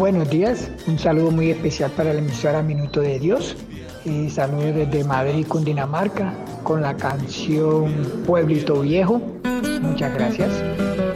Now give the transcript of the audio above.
Buenos días, un saludo muy especial para la emisora Minuto de Dios. Saludos desde Madrid, Cundinamarca, con la canción Pueblito Viejo. Muchas gracias.